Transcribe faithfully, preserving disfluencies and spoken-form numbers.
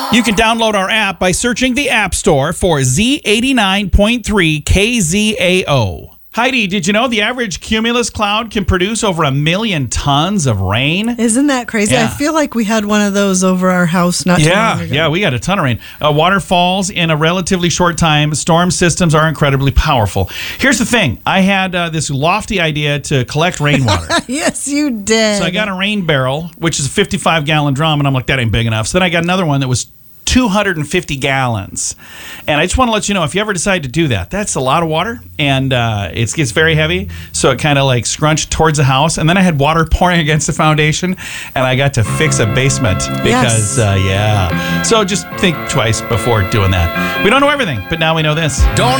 You can download our app by searching the App Store for Z eighty-nine point three K Z A O. Heidi, did you know the average cumulus cloud can produce over a million tons of rain? Isn't that crazy? Yeah. I feel like we had one of those over our house not too Yeah, long ago. yeah, we got a ton of rain. Uh, waterfalls in a relatively short time. Storm systems are incredibly powerful. Here's the thing. I had uh, this lofty idea to collect rainwater. Yes, you did. So I got a rain barrel, which is a fifty-five gallon drum, and I'm like, that ain't big enough. So then I got another one that was two hundred fifty gallons. And I just want to let you know, if you ever decide to do that, that's a lot of water, and uh, it gets very heavy, so it kind of like scrunched towards the house. And then I had water pouring against the foundation, and I got to fix a basement because, Yes. uh, yeah. So just think twice before doing that. We don't know everything, but now we know this. Don't